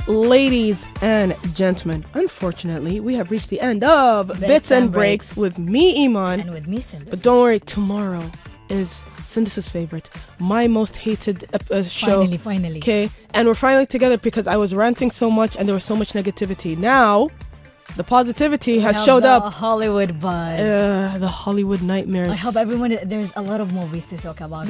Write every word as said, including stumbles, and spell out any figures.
Ladies and gentlemen, unfortunately, we have reached the end of Bits, Bits and, and Breaks. Breaks with me, Iman. And with me, Sindus. But don't worry, tomorrow is Sindus's favorite, my most hated uh, show. Finally, finally. Okay, and we're finally together because I was ranting so much and there was so much negativity. Now, the positivity has now showed the up. Hollywood buzz. Uh, the Hollywood nightmares. I hope everyone, there's a lot of movies to talk about.